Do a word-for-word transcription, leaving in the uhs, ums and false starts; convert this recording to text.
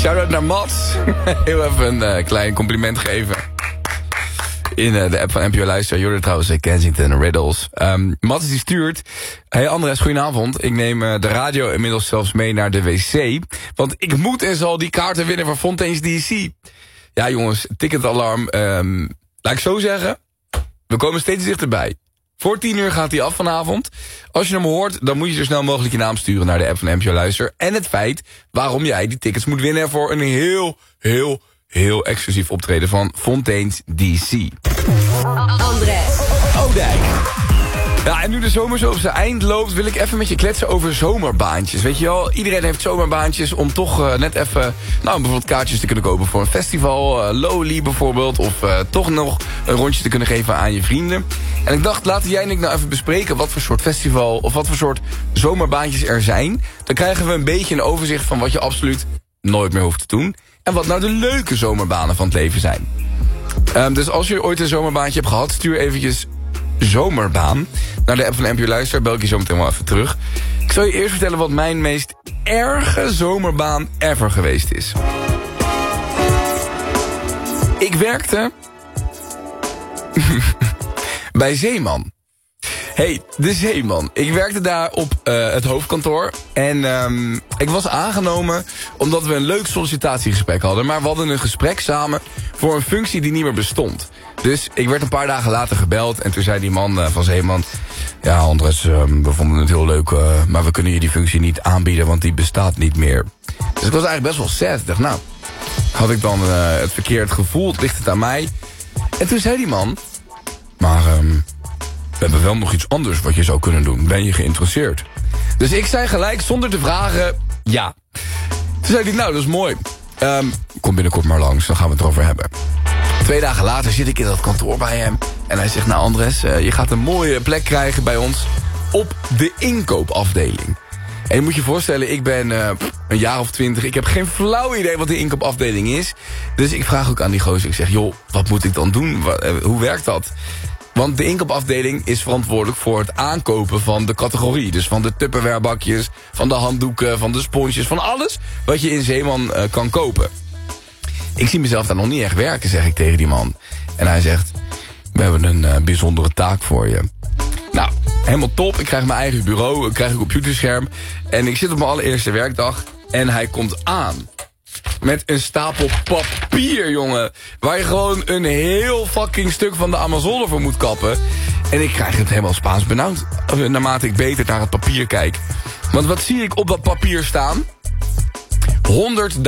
Shout-out naar Mats. Heel even een uh, klein compliment geven. In uh, de app van N P O Luister. Jullie trouwens uh, Kensington Riddles. Um, Mats die stuurt. Hey Andres, goedenavond. Ik neem uh, de radio inmiddels zelfs mee naar de wc. Want ik moet en zal die kaarten winnen voor Fontaine's D C. Ja jongens, ticketalarm. Um, laat ik zo zeggen. We komen steeds dichterbij. Voor tien uur gaat hij af vanavond. Als je hem hoort, dan moet je zo snel mogelijk je naam sturen naar de app van N P O Luister. En het feit waarom jij die tickets moet winnen voor een heel, heel, heel exclusief optreden van Fontaine's D C. Andres Oudijk. Ja, en nu de zomer zo op zijn eind loopt, wil ik even met je kletsen over zomerbaantjes. Weet je wel, iedereen heeft zomerbaantjes om toch uh, net even, nou bijvoorbeeld kaartjes te kunnen kopen voor een festival. Uh, Loli bijvoorbeeld, of uh, toch nog een rondje te kunnen geven aan je vrienden. En ik dacht, laten jij en ik nou even bespreken wat voor soort festival of wat voor soort zomerbaantjes er zijn. Dan krijgen we een beetje een overzicht van wat je absoluut nooit meer hoeft te doen. En wat nou de leuke zomerbanen van het leven zijn. Um, dus als je ooit een zomerbaantje hebt gehad, stuur eventjes zomerbaan naar de app van N P O Luister. Bel ik je zo meteen wel even terug. Ik zal je eerst vertellen wat mijn meest erge zomerbaan ever geweest is. Ik werkte bij Zeeman. Hey, de Zeeman. Ik werkte daar op uh, het hoofdkantoor. En um, ik was aangenomen omdat we een leuk sollicitatiegesprek hadden. Maar we hadden een gesprek samen voor een functie die niet meer bestond. Dus ik werd een paar dagen later gebeld. En toen zei die man uh, van Zeeman... Ja, Andres, uh, we vonden het heel leuk. Uh, maar we kunnen je die functie niet aanbieden, want die bestaat niet meer. Dus ik was eigenlijk best wel sad. Ik dacht, nou, had ik dan uh, het verkeerd gevoeld? Ligt het aan mij? En toen zei die man... Maar... Um, we hebben wel nog iets anders wat je zou kunnen doen. Ben je geïnteresseerd? Dus ik zei gelijk, zonder te vragen, ja. Toen zei hij, nou, dat is mooi. Um, kom binnenkort maar langs, dan gaan we het erover hebben. Twee dagen later zit ik in dat kantoor bij hem. En hij zegt, nou Andres, uh, je gaat een mooie plek krijgen bij ons op de inkoopafdeling. En je moet je voorstellen, ik ben uh, een jaar of twintig. Ik heb geen flauw idee wat de inkoopafdeling is. Dus ik vraag ook aan die gozer, ik zeg, joh, wat moet ik dan doen? Wat, uh, hoe werkt dat? Want de inkoopafdeling is verantwoordelijk voor het aankopen van de categorie. Dus van de Tupperware-bakjes, van de handdoeken, van de sponsjes, van alles wat je in Zeeman uh, kan kopen. Ik zie mezelf daar nog niet echt werken, zeg ik tegen die man. En hij zegt, we hebben een uh, bijzondere taak voor je. Nou, helemaal top. Ik krijg mijn eigen bureau, ik krijg een computerscherm. En ik zit op mijn allereerste werkdag en hij komt aan. Met een stapel papier, jongen. Waar je gewoon een heel fucking stuk van de Amazone voor moet kappen. En ik krijg het helemaal Spaans benauwd. Naarmate ik beter naar het papier kijk. Want wat zie ik op dat papier staan? honderd